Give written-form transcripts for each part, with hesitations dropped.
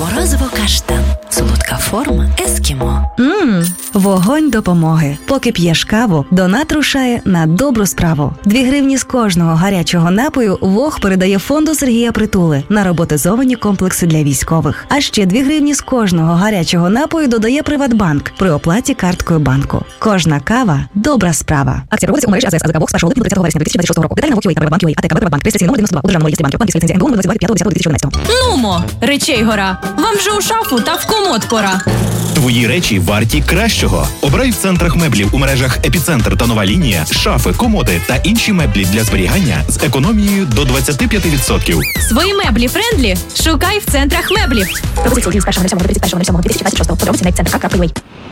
Морозиво каштан. Солодка форма ескімо. Вогонь допомоги. Поки п'єш каву, донат рушає на добру справу. 2 гривні з кожного гарячого напою ВОГ передає фонду Сергія Притули на роботизовані комплекси для військових. А ще 2 гривні з кожного гарячого напою додає Приватбанк при оплаті карткою банку. Кожна кава – добра справа. Акція проводиться у мережі АЗС АЗК ВОГ з 1 липня до 30 вересня 2026 року. Детально ВОГ.UA та Приватбанк.UA, АТК Приватбанк, реєстраційний номер 92, удержаний реєстрі банків, банківська ліцензія НДУ 25.10.2011. Нумо, речей гора. Вам же у шафу та в комод пора. Твої речі варті кращого. Обирай в центрах меблів у мережах «Епіцентр» та «Нова лінія» шафи, комоди та інші меблі для зберігання з економією до 25%. Свої меблі френдлі шукай в центрах меблів. Пропозиції дії з 1.07.2026. Подробиці на центр.ua.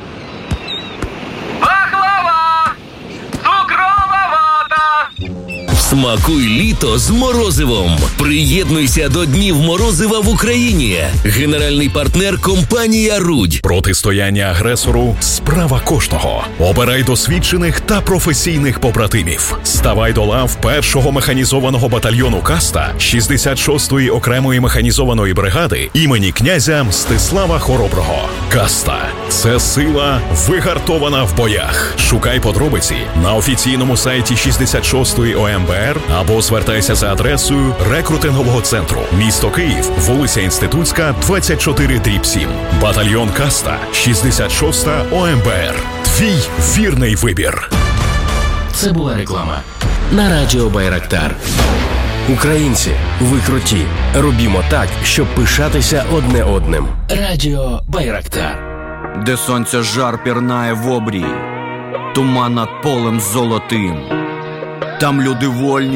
Смакуй літо з морозивом. Приєднуйся до Днів морозива в Україні. Генеральний партнер – компанія «Рудь». Протистояння агресору – справа кожного. Обирай досвідчених та професійних побратимів. Ставай до лав 1-го механізованого батальйону «Каста» 66-ї окремої механізованої бригади імені князя Мстислава Хороброго. «Каста» – це сила, вигартована в боях. Шукай подробиці на офіційному сайті 66-ї ОМБР або звертайся за адресою рекрутингового центру. Місто Київ, вулиця Інститутська, 24/7. Батальйон «Каста», 66-та ОМБР. Твій вірний вибір. Це була реклама на радіо Байрактар. Українці, ви круті. Робімо так, щоб пишатися одне одним. Радіо Байрактар. Де сонця жар пірнає в обрій, туман над полем золотим. Там люди вольні.